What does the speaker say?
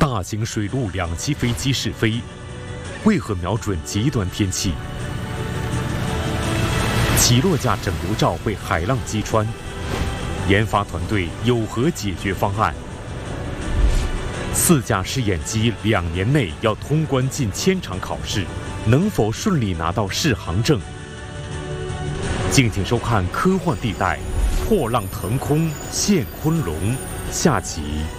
大型水陆两栖飞机试飞，为何瞄准极端天气？起落架整流罩被海浪击穿，研发团队有何解决方案？4架试验机2年内要通关近1000场考试，能否顺利拿到适航证？敬请收看《科幻地带》，破浪腾空现昆龙，下集。